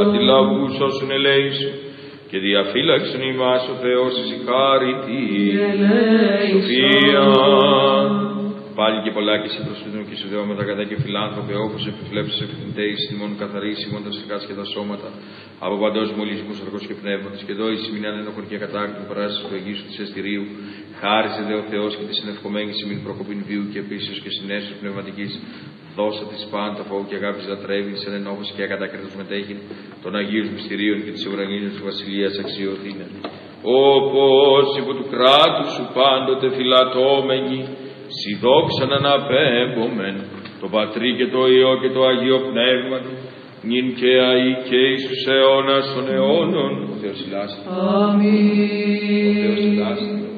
Τη λαούς όσων ελέησου και διαφύλαξον ημάς ο Θεός εις η χάρητη σοφία. Πάλι και πολλά και σε προσφύτων και σε δεώματα κατά και φιλάνθρωπε, όπως επιφλέψεις επιθυντέεις ημών καθαρείς ημών τα σειρκάς και τα σώματα από παντός μολυσμούς αρκός και πνεύματος και εδώ εις ημίν ανένοχον και κατάκτην παράστασης του Αγίου της Εστηρίου, χάρισε δε ο Θεός και τη συνευκομένη ημίν προκοπήν βίου και επίσης και συνέσεως πνευματικής. Δώσα της πάντα φόβου και αγάπης λατρεύει, σε ενενόχωση και ακατάκριτος μετέχει των Αγίων Μυστηρίων και της ουρανίνης του Βασιλείας αξιωθήνε. Όπως υπό του κράτους σου πάντοτε φυλατώμενοι, σοι δόξαν αναπέμπομεν, το Πατρί και το Υιό και το Αγίο Πνεύμα, νυν και αεί και εις τους αιώνας των αιώνων. Ο Θεός ηλάστη. Αμήν. Ο Θεός ηλάστη.